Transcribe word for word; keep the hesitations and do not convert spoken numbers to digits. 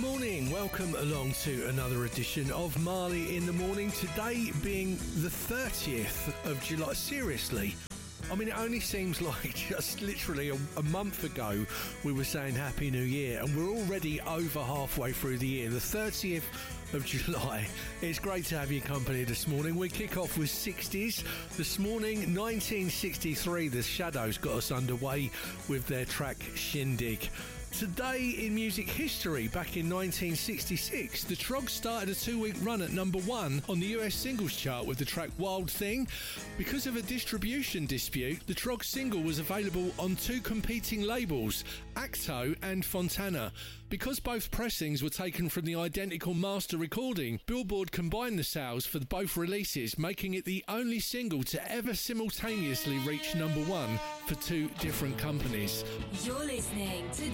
Morning, welcome along to another edition of Marley in the Morning. Today being the thirtieth of July. Seriously, I mean, it only seems like just literally a, a month ago we were saying Happy New Year, and we're already over halfway through the year, the thirtieth of July. It's great to have your company this morning. We kick off with sixties. This morning, nineteen sixty-three, The Shadows got us underway with their track Shindig. Today in music history, back in nineteen sixty-six, the Troggs started a two-week run at number one on the U S singles chart with the track Wild Thing. Because of a distribution dispute, the Troggs single was available on two competing labels, Acto and Fontana. Because both pressings were taken from the identical master recording, Billboard combined the sales for both releases, making it the only single to ever simultaneously reach number one for two different companies. You're listening to